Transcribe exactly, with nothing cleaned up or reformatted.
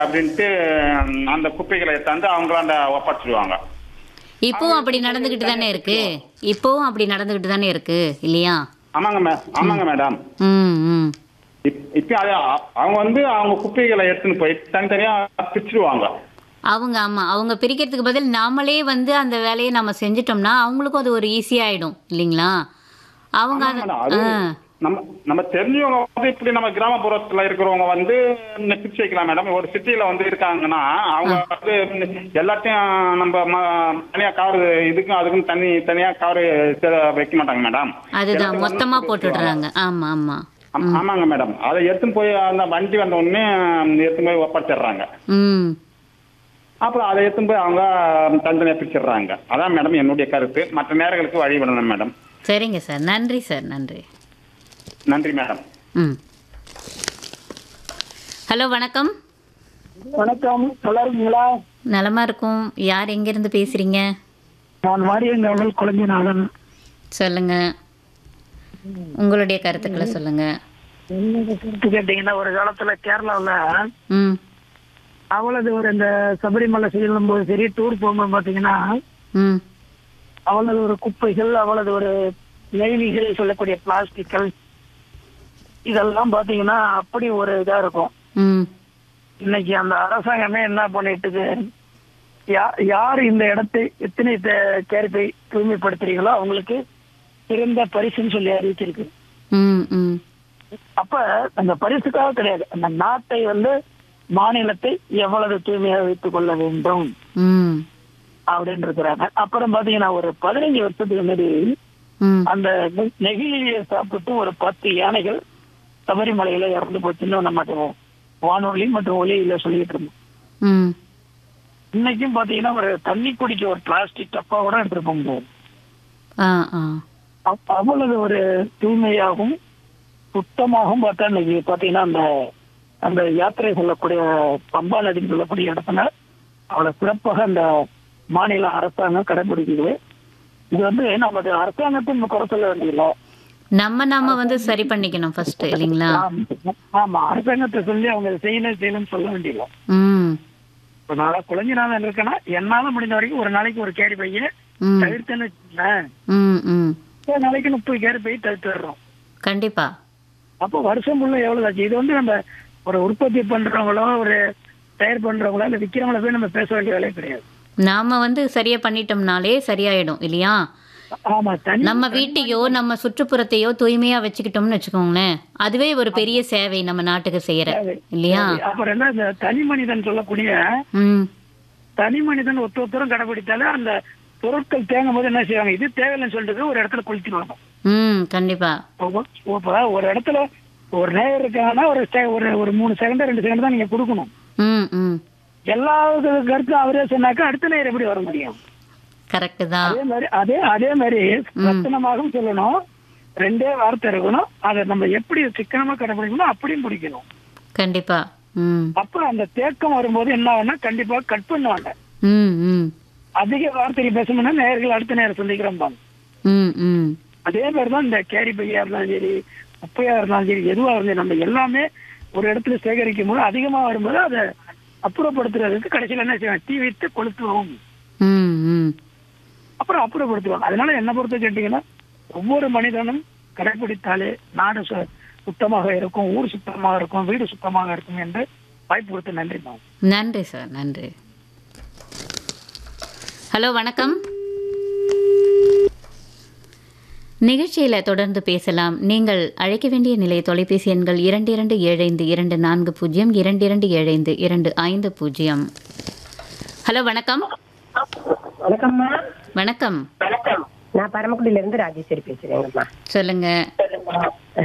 அப்படின்ட்டு அந்த குப்பைகளை எடுத்தாந்து அவங்களாண்ட ஒப்படைச்சிடுவாங்க. இப்பவும் அப்படி நடந்துகிட்டு தானே இருக்கு. இப்பவும் அப்படி நடந்துகிட்டு தானே இருக்கு இல்லையா? ஆமாங்க மே ஆமாங்க மேடம். ம் ம் இப் இப்போ அது அ- அவங்க வந்து அவங்க குப்பைகளை எடுத்துன்னு போய் தனித்தனியாக பிரிச்சிடுவாங்க. அவங்க ஆமா அவங்க பிரிக்கிறதுக்கு பதில் நாமளே வந்து அந்த வேலையை நம்ம செஞ்சிட்டோம்னா அவங்களுக்கும் அது ஒரு ஈஸியாயிடும் இல்லைங்களா? அவங்க ஆமாங்க அதை மேடம். அது ஆ நம்ம நம்ம தெரிஞ்சவங்க வந்து இப்படி நம்ம கிராமப்புறத்தில் இருக்கிறவங்க வந்து இந்த பிரிச்சு வைக்கலாம் மேடம். ஒரு சிட்டியில் வந்து இருக்காங்கன்னா அவங்க வந்து எல்லாத்தையும் நம்ம ம- தனியா கவர் இதுக்கும் அதுக்கும் தனி தனியா கவர் வைக்க மாட்டாங்க மேடம். அதுதான் எல்லாத்தையும் மொத்தமா ஒண்ணா போட்டுடுறாங்க. ஆமா ஆமா. ஆமா- ஆமாங்க மேடம். அதை எடுத்துன்னு போய் அந்த வண்டி வந்த உடனே எடுத்துன்னு போய் ஒப்படைச்சிடுறாங்க. ம் அப்புறம் அதை எடுத்துன்னு போய் அவங்க தனித்தனியாக பிரிச்சிடுறாங்க. அதான் மேடம் என்னுடைய கருத்து. மற்ற நேரங்களுக்கு வழிவிடணும் மேடம். சரிங்க சார். நன்றி சார். நன்றி. நன்றி மேடம். ம் ஹலோ வணக்கம். வணக்கம், நல்லா இருக்கீங்களா? நலமா இருக்கும். யார் எங்கேருந்து பேசுறீங்க? நான் மாரியங்கவல் குழந்தைநாதன். சொல்லுங்க. உங்களுடைய கருத்துக்களை சொல்லுங்க. என்னோட கருத்து கேட்டீங்கன்னா, ஒரு காலத்துல கேரளாவில் ம் அவ்வளவு ஒரு இந்த சபரிமலை செல்லும் போது சரி, டூர் போகும்போது பாத்தீங்கன்னா ம் அவ்வளவு ஒரு குப்பைகள், அவ்வளவு ஒரு நெய்விகள் சொல்லக்கூடிய பிளாஸ்டிக்கள் இதெல்லாம் பாத்தீங்கன்னா அப்படி ஒரு இதா இருக்கும். ம் இன்னைக்கு அந்த அரசாங்கமே என்ன பண்ணிட்டு இருக்கு, யா- யார் இந்த இடத்தை எத்தனை கேரிப்பை தூய்மைப்படுத்துறீங்களோ அவங்களுக்கு சிறந்த பரிசுன்னு சொல்லி அறிவிச்சிருக்கு. ம் ம் அப்ப அந்த பரிசுக்காக கிடையாது, அந்த நாட்டை வந்து மாநிலத்தை எவ்வளவு தூய்மையாக வைத்துக் கொள்ள வேண்டும் ம் அப்படின்னு இருக்கிறாங்க. அப்புறம் பாத்தீங்கன்னா ஒரு பதினைஞ்சு வருஷத்துக்கு முன்னாடி ம் அந்த நெ- நெகிழியை சாப்பிட்டு ஒரு பத்து யானைகள் சபரிமலையில இறந்து போச்சுன்னு நம்ம வானொலி மற்றும் ஒலியில சொல்லிட்டு இருந்தோம். ம் இன்னைக்கும் பாத்தீங்கன்னா ஒரு தண்ணி குடிக்க ஒரு பிளாஸ்டிக் டப்பா கூட எடுத்துட்டு போக முடியாது. ஆ ஆ அப்ப அவ்வளவு ஒரு தூய்மையாகவும் சுத்தமாகவும் பார்த்தா இன்னைக்கு பாத்தீங்கன்னா அந்த அந்த யாத்திரை சொல்லக்கூடிய பம்பா நதின்னு சொல்லக்கூடிய இடத்துல அவ்வளவு சிறப்பாக அந்த மாநில அரசாங்கம் கடைபிடிக்குது. இது வந்து நமது அரசாங்கத்தை நம்ம குறை சொல்ல வேண்டியதில்லை. நம்ம நாம வந்து சரி பண்ணிக்கணும் ஃபர்ஸ்ட் இல்லைங்களா? ஆமா. ஆமா, அரசாங்கத்தை சொல்லி அவங்க இதை செய்யணும் செய்யணும்னு சொல்ல வேண்டியதில்லை. ம் ஒரு நாளா குழந்தைநாதன் இருக்கேன்னா என்னால முடிந்த வரைக்கும் ஒரு நாளைக்கு ஒரு கேரி பைய ம் தவிர்த்துன்னு வச்சுக்கோங்களேன். ம் ம் ஒரு நாளைக்கு முப்பது கேரி பை தவிர்த்து வர்றோம். கண்டிப்பா. அப்போ வருஷம் ஃபுல்லா எவ்வளவு ஆச்சு? இது வந்து நம்ம ஒரு உற்பத்தி பண்றவங்களோ ஒரு தயார் பண்றவங்களோ இல்ல விக்கிறவங்கள போய் நம்ம பேச வேண்டிய வேலையே கிடையாது. நாம வந்து சரியா பண்ணிட்டோம்னாலே சரியாயிடும் இல்லையா? ஆமா, தனி நம்ம வீட்டையோ நம்ம சுற்றுப்புறத்தையோ தூய்மையா வச்சுக்கிட்டோம்னு வச்சுக்கோங்களேன், அதுவே ஒரு பெரிய சேவை நம்ம நாட்டுக்கு செய்யற இல்லையா? அப்புறம் என்ன இந்த தனி மனிதன் சொல்லக்கூடிய ம் தனி மனிதன் ஒத்து ஒருத்தரும் கடைபிடித்தாலே அந்த பொருட்கள் தேங்கும் போது என்ன செய்வாங்க, இது தேவையில்லைன்னு சொல்லிட்டு ஒரு இடத்துல குளிச்சிருவாங்க. ம் கண்டிப்பா. இப்ப ஒரு இடத்துல ஒரு நேரம் இருக்காங்கன்னா ஒரு செ- ஒரு ஒரு மூணு செகண்ட் ரெண்டு செகண்ட் தான் நீங்க கொடுக்கணும். ம் ம் எல்லா கருத்தும் அவரே சொன்னாக்கா அடுத்த நேரம் எப்படி வர முடியும்? கரெக்டு தான். அதே மாதிரி அதே அதே மாதிரி ரத்தனமாகவும் சொல்லணும், ரெண்டே வார்த்தை இருக்கணும். அதை நம்ம எப்படி சிக்கனமா கடைபிடிக்கணும் அப்படியும் பிடிக்கணும். கண்டிப்பா. ம் அப்ப அந்த தேக்கம் வரும்போது என்ன ஆகும்னா கண்டிப்பா கட் பண்ணுவாங்க. ம் ம் அதிக வார்த்தைகள் பேசணும்னா நேர்கள் அடுத்த நேரம் சந்திக்கிறோம். ம் ம் அதே மாதிரிதான் இந்த கேரி பையா இருந்தாலும் சரி, குப்பையா இருந்தாலும் சரி, எதுவா இருந்தாலும் நம்ம எல்லாமே ஒரு இடத்துல சேகரிக்கும் போது அதிகமா வரும்போது அதை அப்புறப்படுத்துறதுக்கு கடைசியில் என்ன செய்வாங்க, தீ வைத்து கொளுத்துவோம். ம் ம் அப்புறம் அப்புறப்படுத்துவாங்க. அதனால என்ன பொறுத்த கேட்டீங்கன்னா ஒவ்வொரு மனிதனும் கடைபிடித்தாலே நாடு சு- சுத்தமாக இருக்கும், ஊர் சுத்தமாக இருக்கும், வீடு சுத்தமாக இருக்கும் என்று வாய்ப்பு கொடுத்து நன்றி மேம். நன்றி சார். நன்றி. ஹலோ வணக்கம். நிகழ்ச்சியில் தொடர்ந்து பேசலாம். நீங்கள் அழைக்க வேண்டிய நிலைய தொலைபேசி எண்கள் இரண்டு இரண்டு ஏழு ஐந்து இரண்டு நான்கு பூஜ்ஜியம் இரண்டு இரண்டு ஏழு ஐந்து இரண்டு ஐந்து பூஜ்ஜியம். ஹலோ வணக்கம். வணக்கம்மா. வணக்கம். வணக்கம். நான் பரமக்குடியில இருந்து ராஜேஸ்வரி பேசுறேங்கம்மா. சொல்லுங்க.